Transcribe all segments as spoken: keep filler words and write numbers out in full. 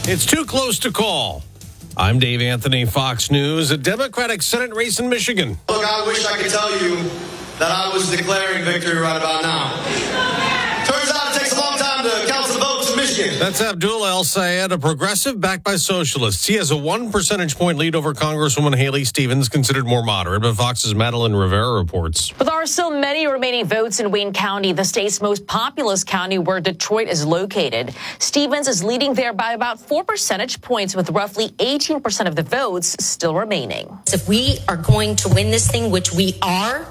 It's too close to call. I'm Dave Anthony, Fox News. A Democratic Senate race in Michigan. Look, I wish I could tell you that I was declaring victory right about now. Turns out it takes a long time to count the votes in Michigan. That's Abdul El Sayed, a progressive backed by socialists. He has a one percentage point lead over Congresswoman Haley Stevens, considered more moderate, but Fox's Madeline Rivera reports. But there are still many remaining votes in Wayne County, the state's most populous county where Detroit is located. Stevens is leading there by about four percentage points, with roughly eighteen percent of the votes still remaining. If we are going to win this thing, which we are,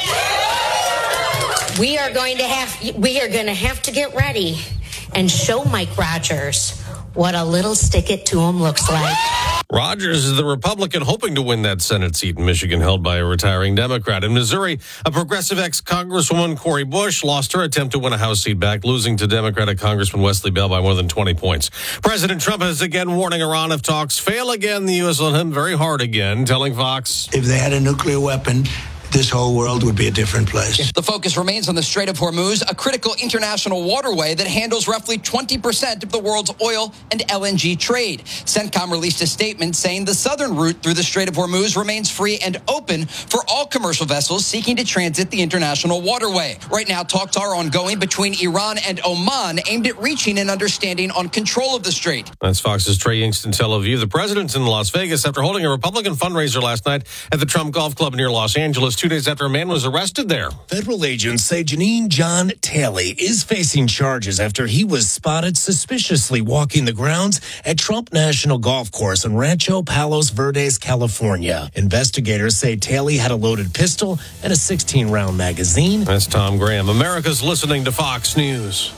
we are going to have we are going to have to get ready and show Mike Rogers what a little stick it to him looks like. Rogers is the Republican hoping to win that Senate seat in Michigan, held by a retiring Democrat. In Missouri, a progressive ex-Congresswoman, Cori Bush, lost her attempt to win a House seat back, losing to Democratic Congressman Wesley Bell by more than twenty points. President Trump is again warning Iran if talks fail again, the U S will hit him very hard again, telling Fox, if they had a nuclear weapon, this whole world would be a different place. The focus remains on the Strait of Hormuz, a critical international waterway that handles roughly twenty percent of the world's oil and L N G trade. CENTCOM released a statement saying the southern route through the Strait of Hormuz remains free and open for all commercial vessels seeking to transit the international waterway. Right now, talks are ongoing between Iran and Oman aimed at reaching an understanding on control of the strait. That's Fox's Trey Yingst in Tel Aviv. The president's in Las Vegas after holding a Republican fundraiser last night at the Trump Golf Club near Los Angeles, two days after a man was arrested there. Federal agents say Janine John Talley is facing charges after he was spotted suspiciously walking the grounds at Trump National Golf Course in Rancho Palos Verdes, California. Investigators say Talley had a loaded pistol and a sixteen round magazine. That's Tom Graham. America's listening to Fox News.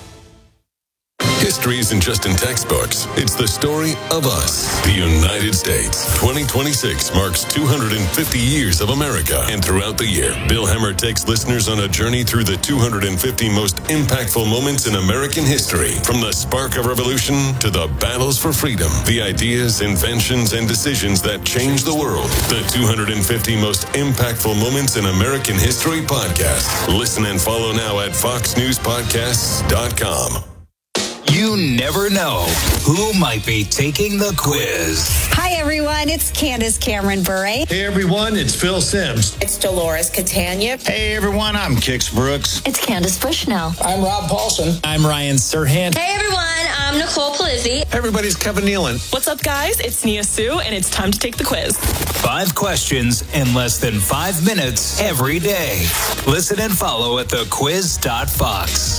History isn't just in textbooks. It's the story of us, the United States. twenty twenty-six marks two hundred fifty years of America. And throughout the year, Bill Hemmer takes listeners on a journey through the two hundred fifty most impactful moments in American history. From the spark of revolution to the battles for freedom, the ideas, inventions, and decisions that changed the world. The two hundred fifty most impactful moments in American history podcast. Listen and follow now at fox news podcasts dot com. You never know who might be taking the quiz. Hi, everyone. It's Candace Cameron Bure. Hey, everyone. It's Phil Sims. It's Dolores Catania. Hey, everyone. I'm Kix Brooks. It's Candace Bushnell. I'm Rob Paulson. I'm Ryan Serhant. Hey, everyone. I'm Nicole Polizzi. Everybody's Kevin Nealon. What's up, guys? It's Nia Sue, and it's time to take the quiz. Five questions in less than five minutes every day. Listen and follow at the quiz dot fox.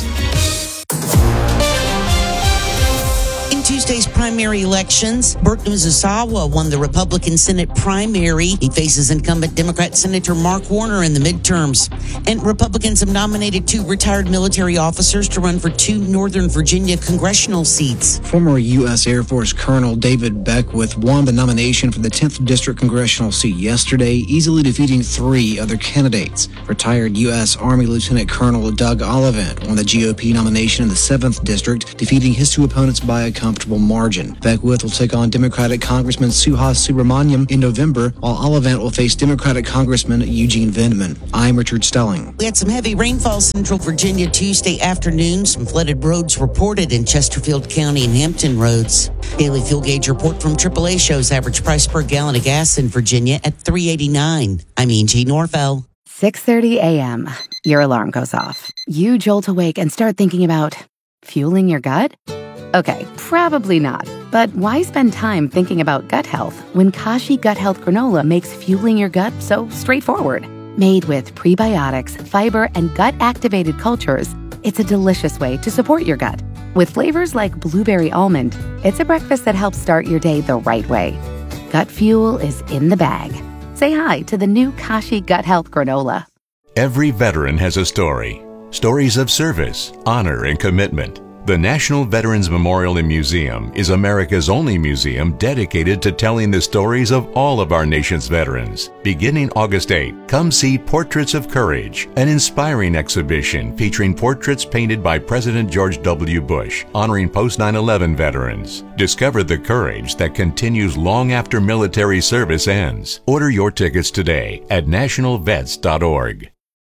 Tuesday's primary elections, Bert Nuzisawa won the Republican Senate primary. He faces incumbent Democrat Senator Mark Warner in the midterms. And Republicans have nominated two retired military officers to run for two Northern Virginia congressional seats. Former U S Air Force Colonel David Beckwith won the nomination for the tenth District congressional seat yesterday, easily defeating three other candidates. Retired U S Army Lieutenant Colonel Doug Ollivant won the G O P nomination in the seventh District, defeating his two opponents by a comfortable margin. Beckwith will take on Democratic Congressman Suhas Subramaniam in November, while Ollivant will face Democratic Congressman Eugene Vindman. I'm Richard Stelling. We had some heavy rainfall Central Virginia Tuesday afternoon. Some flooded roads reported in Chesterfield County and Hampton roads. Daily fuel gauge report from triple A shows average price per gallon of gas in Virginia at three eighty-nine. I'm Angie Norfell. six thirty a.m. Your alarm goes off. You jolt awake and start thinking about fueling your gut? Okay, probably not. But why spend time thinking about gut health when Kashi Gut Health Granola makes fueling your gut so straightforward? Made with prebiotics, fiber, and gut-activated cultures, it's a delicious way to support your gut. With flavors like blueberry almond, it's a breakfast that helps start your day the right way. Gut fuel is in the bag. Say hi to the new Kashi Gut Health Granola. Every veteran has a story. Stories of service, honor, and commitment. The National Veterans Memorial and Museum is America's only museum dedicated to telling the stories of all of our nation's veterans. Beginning August eighth, come see Portraits of Courage, an inspiring exhibition featuring portraits painted by President George W. Bush, honoring post nine eleven veterans. Discover the courage that continues long after military service ends. Order your tickets today at national vets dot org.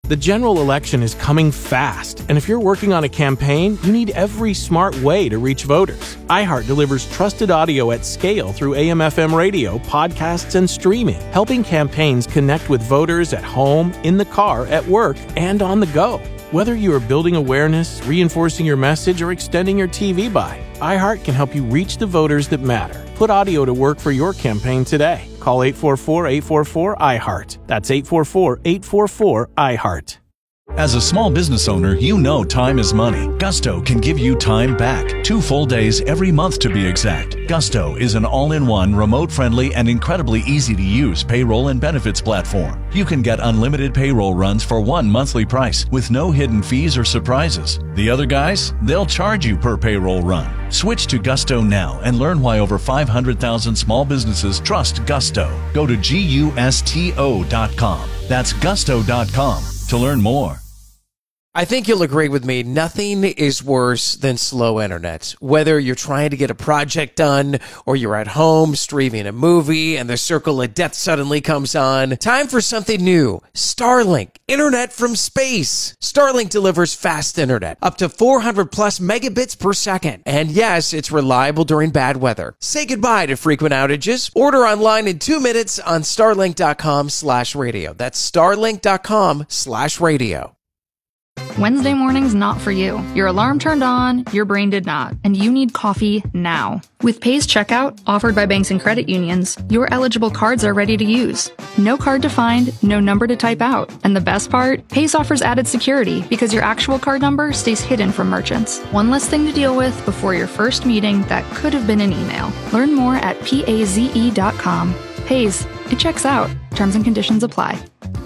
The general election is coming fast, and if you're working on a campaign, you need every smart way to reach voters. iHeart delivers trusted audio at scale through A M F M radio, podcasts, and streaming, helping campaigns connect with voters at home, in the car, at work, and on the go. Whether you are building awareness, reinforcing your message, or extending your T V buy, iHeart can help you reach the voters that matter. Put audio to work for your campaign today. Call eight four four, eight four four, I heart. That's eight four four, eight four four, I heart. As a small business owner, you know time is money. Gusto can give you time back. Two full days every month to be exact. Gusto is an all-in-one, remote-friendly, and incredibly easy-to-use payroll and benefits platform. You can get unlimited payroll runs for one monthly price with no hidden fees or surprises. The other guys, they'll charge you per payroll run. Switch to Gusto now and learn why over five hundred thousand small businesses trust Gusto. Go to gusto dot com. That's gusto dot com to learn more. I think you'll agree with me, nothing is worse than slow internet. Whether you're trying to get a project done or you're at home streaming a movie and the circle of death suddenly comes on, time for something new. Starlink, internet from space. Starlink delivers fast internet, up to four hundred plus megabits per second. And yes, it's reliable during bad weather. Say goodbye to frequent outages. Order online in two minutes on starlink dot com slash radio. That's starlink dot com slash radio. Wednesday morning's not for you. Your alarm turned on, your brain did not, and you need coffee now. With Pace Checkout, offered by banks and credit unions, your eligible cards are ready to use. No card to find, no number to type out. And the best part? Pace offers added security because your actual card number stays hidden from merchants. One less thing to deal with before your first meeting that could have been an email. Learn more at paze dot com. Pace, it checks out. Terms and conditions apply.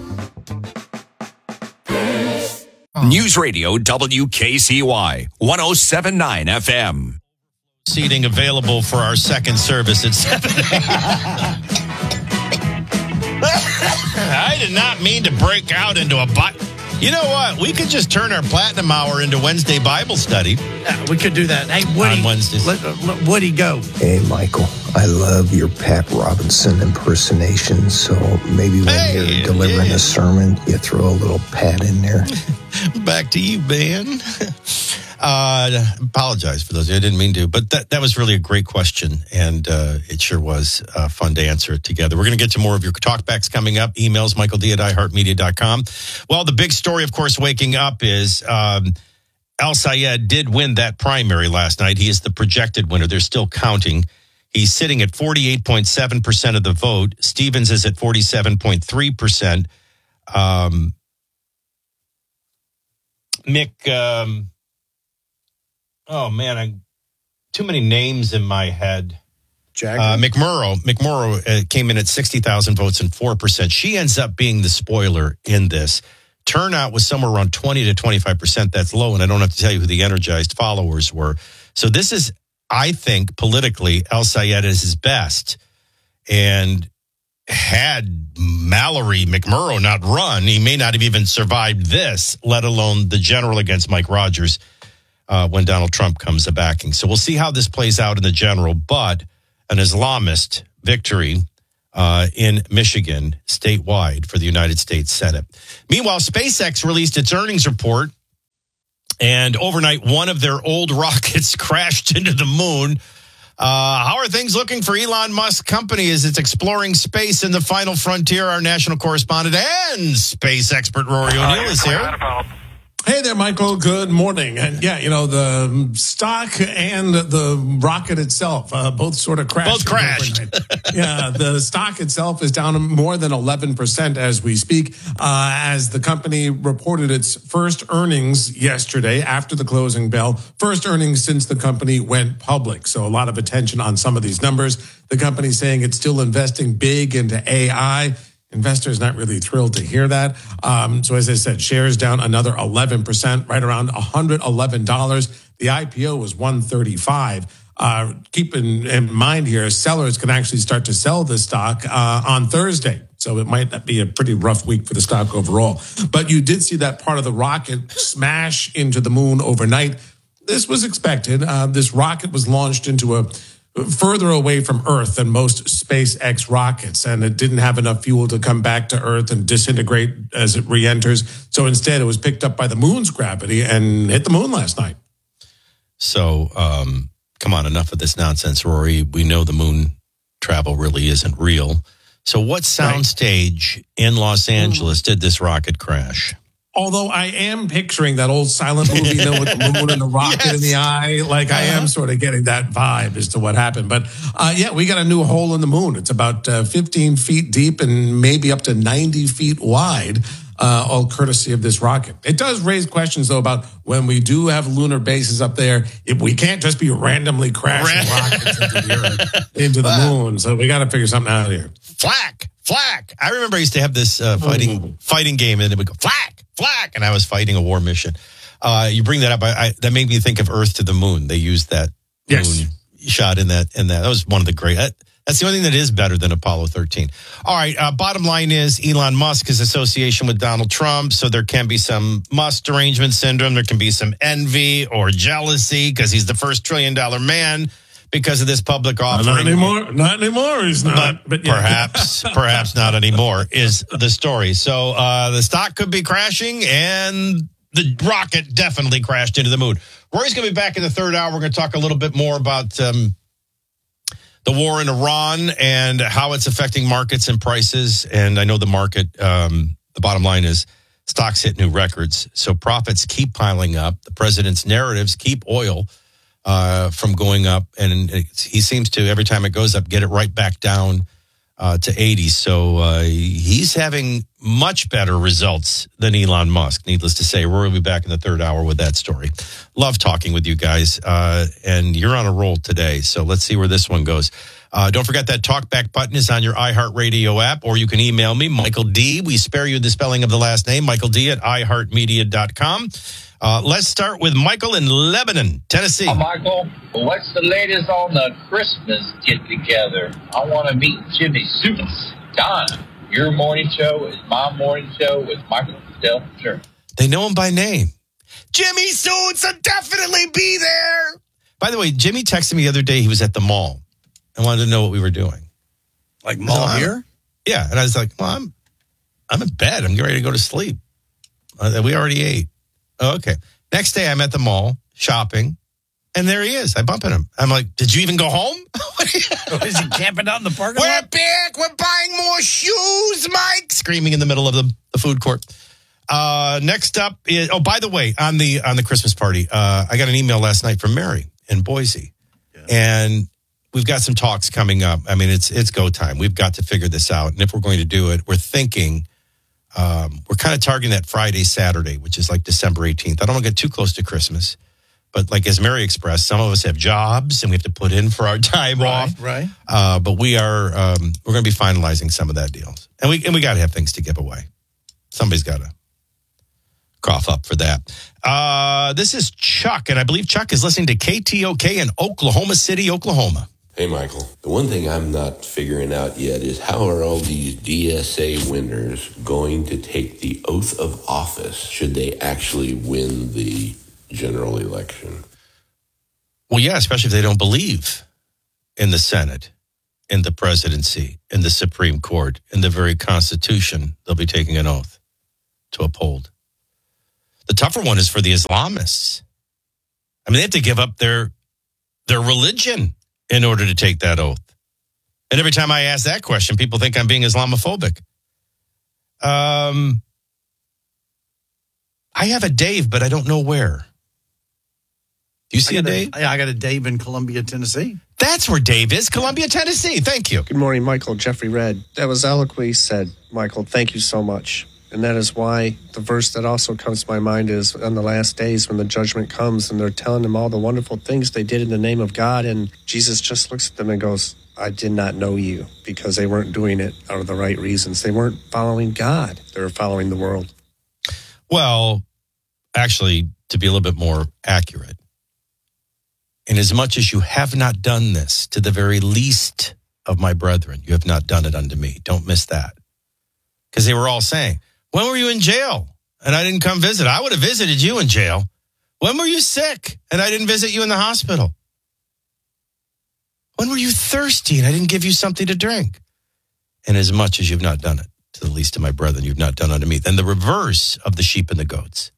News Radio W K C Y one oh seven point nine F M. Seating available for our second service at seven. I did not mean to break out into a but. You know what? We could just turn our Platinum Hour into Wednesday Bible study. Yeah, we could do that. Hey, Woody, on Wednesdays. Let, let Woody go. Hey, Michael, I love your Pat Robinson impersonation, so maybe when hey, you're delivering yeah. a sermon, you throw a little Pat in there. Back to you, Ben. Uh, apologize for those. I didn't mean to, but that, that was really a great question, and uh, it sure was uh, fun to answer it together. We're going to get to more of your talkbacks coming up. Emails, Michael D at i heart media dot com. Well, the big story, of course, waking up is um, El-Sayed did win that primary last night. He is the projected winner. They're still counting. He's sitting at forty-eight point seven percent of the vote. Stevens is at forty-seven point three percent. Um, Mick... Um, Oh, man, I, too many names in my head. Uh, McMurrow McMurrow uh, came in at sixty thousand votes and four percent. She ends up being the spoiler in this. Turnout was somewhere around twenty to twenty-five percent. That's low, and I don't have to tell you who the energized followers were. So this is, I think, politically, El-Sayed is his best. And had Mallory McMurrow not run, he may not have even survived this, let alone the general against Mike Rogers. Uh, when Donald Trump comes a backing. So we'll see how this plays out in the general, but an Islamist victory uh, in Michigan statewide for the United States Senate. Meanwhile, SpaceX released its earnings report, and overnight, one of their old rockets crashed into the moon. Uh, how are things looking for Elon Musk's company as it's exploring space in the final frontier? Our national correspondent and space expert Rory O'Neill is here. Hey there, Michael. Good morning. And yeah, you know, the stock and the rocket itself, uh, both sort of crashed. Both crashed. Yeah, the stock itself is down more than eleven percent as we speak, uh, as the company reported its first earnings yesterday after the closing bell. First earnings since the company went public. So a lot of attention on some of these numbers. The company saying it's still investing big into A I. Investors not really thrilled to hear that. Um, so as I said, shares down another eleven percent, right around one hundred eleven dollars. The I P O was one thirty-five. Uh, keep in, in mind here, sellers can actually start to sell this stock uh, on Thursday. So it might be a pretty rough week for the stock overall. But you did see that part of the rocket smash into the moon overnight. This was expected. Uh, this rocket was launched into a further away from Earth than most SpaceX rockets, and it didn't have enough fuel to come back to Earth and disintegrate as it re-enters. So instead, it was picked up by the moon's gravity and hit the moon last night. So, um, come on, enough of this nonsense, Rory. We know the moon travel really isn't real. So what soundstage right. in Los Angeles did this rocket crash? Although I am picturing that old silent movie, you know, with the moon and the rocket yes. in the eye. Like I am sort of getting that vibe as to what happened. But uh, yeah, we got a new hole in the moon. It's about uh, fifteen feet deep and maybe up to ninety feet wide, uh, all courtesy of this rocket. It does raise questions, though, about when we do have lunar bases up there, if we can't just be randomly crashing rockets into the Earth, into the moon. So we got to figure something out here. Flak, flak. I remember I used to have this uh, fighting mm. fighting game, and it would go flak, flak, and I was fighting a war mission. Uh, you bring that up, I, I, that made me think of Earth to the Moon. They used that yes. moon shot in that, in that. That was one of the great. That, that's the only thing that is better than Apollo thirteen. All right. Uh, bottom line is Elon Musk's association with Donald Trump. So there can be some Musk derangement syndrome. There can be some envy or jealousy because he's the first trillion dollar man. Because of this public offering. Not anymore. Not anymore. He's not. But, but yeah. perhaps, perhaps not anymore is the story. So uh, the stock could be crashing, and the rocket definitely crashed into the moon. Rory's going to be back in the third hour. We're going to talk a little bit more about um, the war in Iran and how it's affecting markets and prices. And I know the market, um, the bottom line is stocks hit new records. So profits keep piling up. The president's narratives keep oil Uh, from going up, and it's, he seems to, every time it goes up, get it right back down uh, to eighty. So uh, he's having much better results than Elon Musk, needless to say. Rory will be back in the third hour with that story. Love talking with you guys, uh, and you're on a roll today, so let's see where this one goes. Uh, don't forget that talkback button is on your iHeartRadio app, or you can email me, Michael D. We spare you the spelling of the last name, Michael D. at i heart media dot com. Uh, let's start with Michael in Lebanon, Tennessee. Hi, Michael. What's the latest on the Christmas get-together? I want to meet Jimmy Suits. Donna, your morning show is my morning show with Michael Fidel. Sure. They know him by name. Jimmy Suits will definitely be there. By the way, Jimmy texted me the other day. He was at the mall. I wanted to know what we were doing. Like mall so here? Yeah. And I was like, well, I'm, I'm in bed. I'm getting ready to go to sleep. Uh, we already ate. Oh, okay. Next day, I'm at the mall shopping, and there he is. I bump into him. I'm like, did you even go home? Is he camping out in the parking We're lot? We're back. We're buying more shoes, Mike. Screaming in the middle of the, the food court. Uh, next up is, oh, by the way, on the on the Christmas party, uh, I got an email last night from Mary in Boise, yeah. and we've got some talks coming up. I mean, it's it's go time. We've got to figure this out, and if we're going to do it, we're thinking. Um, we're kind of targeting that Friday, Saturday, which is like December eighteenth. I don't want to get too close to Christmas. But like as Mary expressed, some of us have jobs and we have to put in for our time right, off. Right. Uh, but we are, um, we're going to be finalizing some of that deals. And we, and we got to have things to give away. Somebody's got to cough up for that. Uh, this is Chuck, and I believe Chuck is listening to K T O K in Oklahoma City, Oklahoma. Hey, Michael. The one thing I'm not figuring out yet is how are all these D S A winners going to take the oath of office should they actually win the general election? Well, yeah, especially if they don't believe in the Senate, in the presidency, in the Supreme Court, in the very Constitution they'll be taking an oath to uphold. The tougher one is for the Islamists. I mean, they have to give up their their religion in order to take that oath. And every time I ask that question, people think I'm being Islamophobic. Um, I have a Dave, but I don't know where. Do you see a Dave? A, yeah, I got a Dave in Columbia, Tennessee. That's where Dave is, Columbia, Tennessee. Thank you. Good morning, Michael. Jeffrey Red. That was eloquently said, Michael. Thank you so much. And that is why the verse that also comes to my mind is on the last days when the judgment comes and they're telling them all the wonderful things they did in the name of God. And Jesus just looks at them and goes, I did not know you, because they weren't doing it out of the right reasons. They weren't following God. They were following the world. Well, actually, to be a little bit more accurate, inasmuch as you have not done this to the very least of my brethren, you have not done it unto me. Don't miss that. Because they were all saying, when were you in jail? And I didn't come visit. I would have visited you in jail. When were you sick? And I didn't visit you in the hospital. When were you thirsty and I didn't give you something to drink? And as much as you've not done it to the least of my brethren, you've not done unto me. Then the reverse of the sheep and the goats.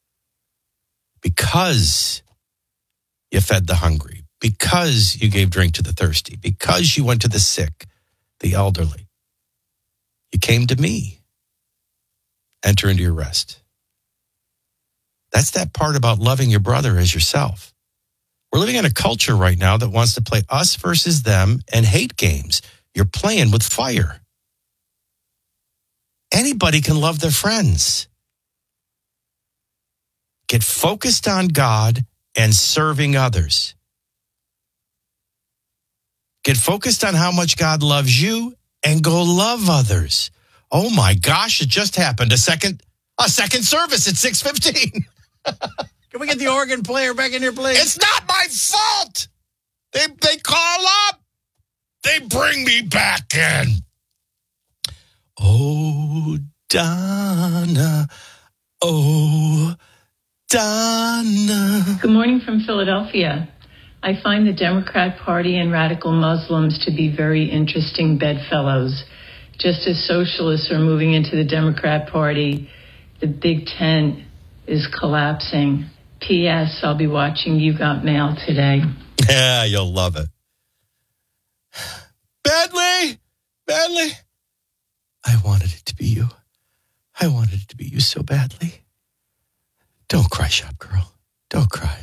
Because you fed the hungry, because you gave drink to the thirsty, because you went to the sick, the elderly, you came to me. Enter into your rest. That's that part about loving your brother as yourself. We're living in a culture right now that wants to play us versus them and hate games. You're playing with fire. Anybody can love their friends. Get focused on God and serving others. Get focused on how much God loves you and go love others. Oh my gosh, it just happened. A second a second service at six fifteen. Can we get the organ player back in here, please? It's not my fault. They they call up. They bring me back in. Oh, Donna. Oh, Donna. Good morning from Philadelphia. I find the Democrat Party and radical Muslims to be very interesting bedfellows. Just as socialists are moving into the Democrat Party, the Big Tent is collapsing. P S. I'll be watching You Got Mail today. Yeah, you'll love it. Badly, badly. I wanted it to be you. I wanted it to be you so badly. Don't cry, shop girl. Don't cry.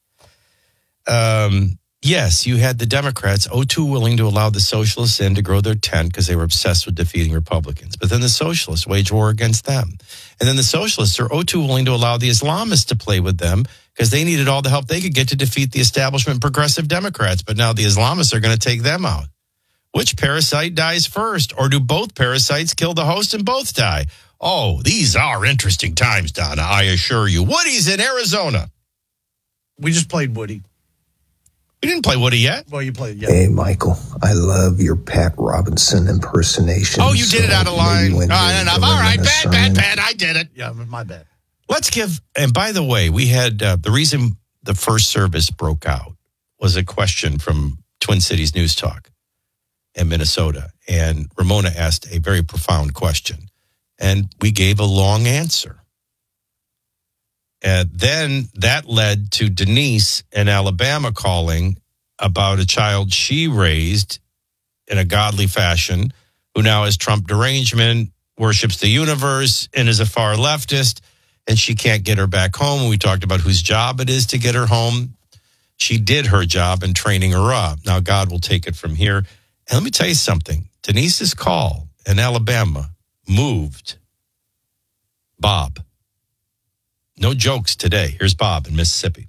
Um, yes, you had the Democrats, oh too willing to allow the socialists in to grow their tent because they were obsessed with defeating Republicans. But then the socialists wage war against them. And then the socialists are oh too willing to allow the Islamists to play with them because they needed all the help they could get to defeat the establishment progressive Democrats. But now the Islamists are going to take them out. Which parasite dies first? Or do both parasites kill the host and both die? Oh, these are interesting times, Donna, I assure you. Woody's in Arizona. We just played Woody. You didn't play Woody yet. Well, you played, yeah. Hey, Michael, I love your Pat Robinson impersonation. Oh, you did it out of line. All right, enough. All right, bad, bad, bad. I did it. Yeah, my bad. Let's give, and by the way, we had, uh, the reason the first service broke out was a question from Twin Cities News Talk in Minnesota. And Ramona asked a very profound question. And we gave a long answer. And then that led to Denise in Alabama calling about a child she raised in a godly fashion, who now has Trump derangement, worships the universe, and is a far leftist, and she can't get her back home. We talked about whose job it is to get her home. She did her job in training her up. Now God will take it from here. And let me tell you something. Denise's call in Alabama moved Bob. No jokes today. Here's Bob in Mississippi.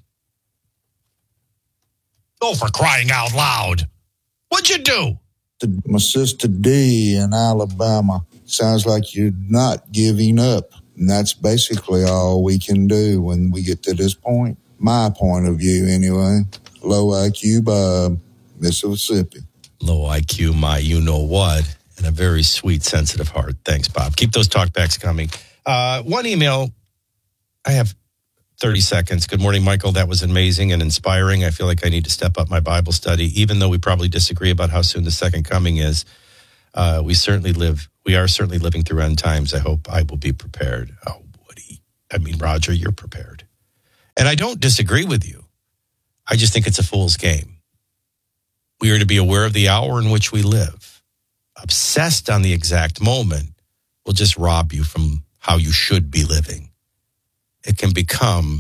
Oh, for crying out loud. What'd you do? My sister D in Alabama. Sounds like you're not giving up. And that's basically all we can do when we get to this point. My point of view, anyway. Low I Q Bob, Mississippi. Low I Q, my you-know-what, and a very sweet, sensitive heart. Thanks, Bob. Keep those talkbacks coming. Uh, one email... I have thirty seconds. Good morning, Michael. That was amazing and inspiring. I feel like I need to step up my Bible study, even though we probably disagree about how soon the second coming is. Uh, we certainly live, we are certainly living through end times. I hope I will be prepared. Oh, Woody. I mean, Roger, you're prepared. And I don't disagree with you. I just think it's a fool's game. We are to be aware of the hour in which we live. Obsessed on the exact moment will just rob you from how you should be living. It can become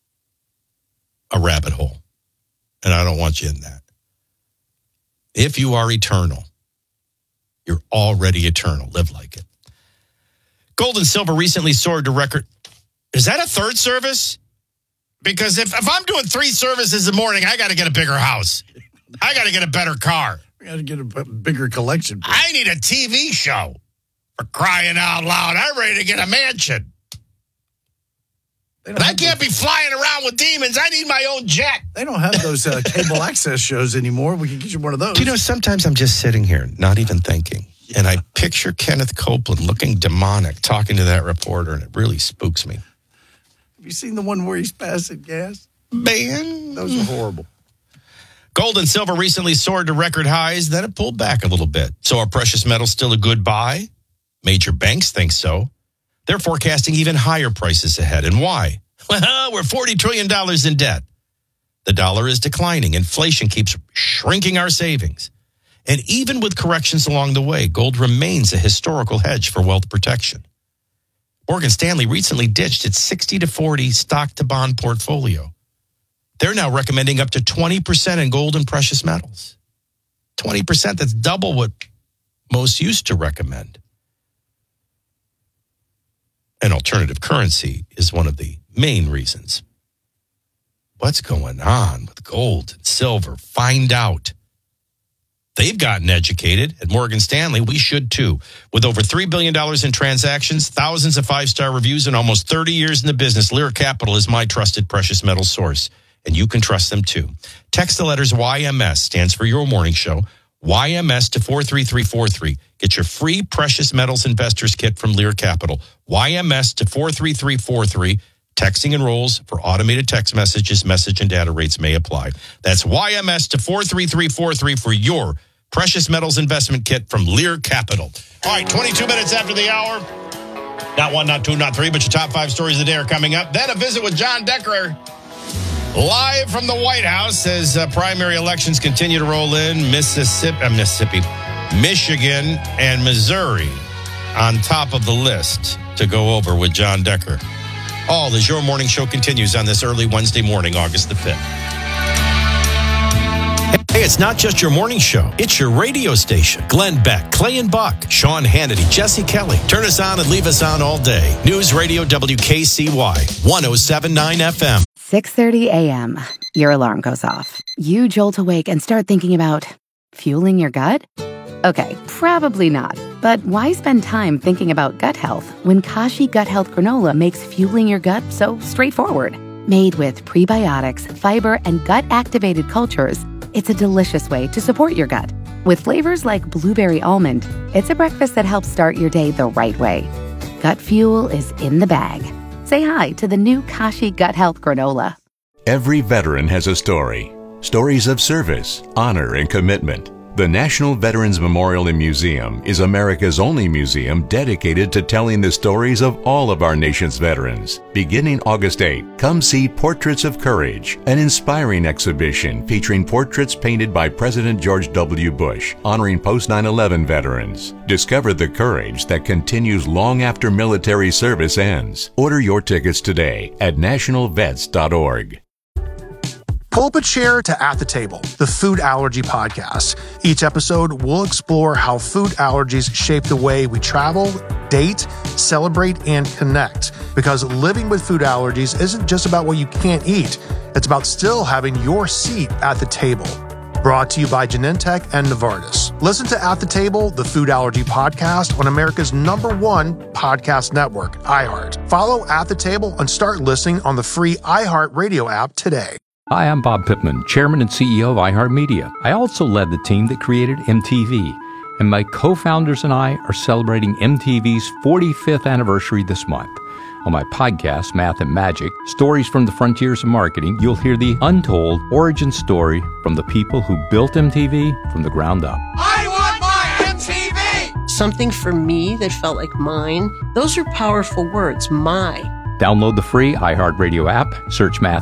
a rabbit hole. And I don't want you in that. If you are eternal, you're already eternal. Live like it. Gold and silver recently soared to record. Is that a third service? Because if, if I'm doing three services in the morning, I got to get a bigger house. I got to get a better car. We got to get a bigger collection. I need a T V show. For crying out loud. I'm ready to get a mansion. But I can't be flying around with demons. I need my own jet. They don't have those uh, cable access shows anymore. We can get you one of those. You know, sometimes I'm just sitting here, not even thinking. Yeah. And I picture Kenneth Copeland looking demonic, talking to that reporter, and it really spooks me. Have you seen the one where he's passing gas? Man. Those are horrible. Gold and silver recently soared to record highs, then it pulled back a little bit. So are precious metals still a good buy? Major banks think so. They're forecasting even higher prices ahead. And why? Well, we're forty trillion dollars in debt. The dollar is declining. Inflation keeps shrinking our savings. And even with corrections along the way, gold remains a historical hedge for wealth protection. Morgan Stanley recently ditched its sixty to forty stock-to-bond portfolio. They're now recommending up to twenty percent in gold and precious metals. twenty percent, that's double what most used to recommend. An alternative currency is one of the main reasons. What's going on with gold and silver? Find out. They've gotten educated. At Morgan Stanley, we should too. With over three billion dollars in transactions, thousands of five-star reviews, and almost thirty years in the business, Lear Capital is my trusted precious metal source. And you can trust them too. Text the letters Y M S, stands for Your Morning Show, Y M S to four three three four three. Get your free Precious Metals Investors Kit from Lear Capital. Y M S to four three three four three. Texting enrolls for automated text messages. Message and data rates may apply. That's Y M S to four three three four three for your Precious Metals Investment Kit from Lear Capital. All right, twenty-two minutes after the hour. Not one, not two, not three, but your top five stories of the day are coming up. Then a visit with John Decker. Live from the White House as uh, primary elections continue to roll in. Mississippi, uh, Mississippi, Michigan, and Missouri on top of the list to go over with John Decker. All as Your Morning Show continues on this early Wednesday morning, August the fifth. Hey, it's not just your morning show. It's your radio station. Glenn Beck, Clay and Buck, Sean Hannity, Jesse Kelly. Turn us on and leave us on all day. News Radio W K C Y, one oh seven point nine F M. six thirty a.m. Your alarm goes off. You jolt awake and start thinking about fueling your gut? Okay, probably not. But why spend time thinking about gut health when Kashi Gut Health Granola makes fueling your gut so straightforward? Made with prebiotics, fiber, and gut-activated cultures, it's a delicious way to support your gut. With flavors like blueberry almond, it's a breakfast that helps start your day the right way. Gut fuel is in the bag. Say hi to the new Kashi Gut Health Granola. Every veteran has a story. Stories of service, honor, and commitment. The National Veterans Memorial and Museum is America's only museum dedicated to telling the stories of all of our nation's veterans. Beginning August eighth, come see Portraits of Courage, an inspiring exhibition featuring portraits painted by President George W. Bush, honoring post nine eleven veterans. Discover the courage that continues long after military service ends. Order your tickets today at national vets dot org. Pull up a chair to At the Table, the food allergy podcast. Each episode, we'll explore how food allergies shape the way we travel, date, celebrate, and connect. Because living with food allergies isn't just about what you can't eat. It's about still having your seat at the table. Brought to you by Genentech and Novartis. Listen to At the Table, the food allergy podcast on America's number one podcast network, iHeart. Follow At the Table and start listening on the free iHeart Radio app today. Hi, I'm Bob Pittman, Chairman and C E O of iHeartMedia. I also led the team that created M T V, and my co-founders and I are celebrating M T V's forty-fifth anniversary this month. On my podcast, Math and Magic, Stories from the Frontiers of Marketing, you'll hear the untold origin story from the people who built M T V from the ground up. I want my M T V! Something for me that felt like mine. Those are powerful words, my. Download the free iHeartRadio app, search Math